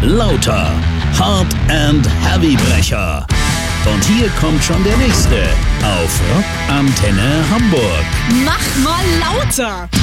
Lauter. Hard and Heavy Brecher. Und hier kommt schon der nächste auf Rock Antenne Hamburg. Mach mal lauter.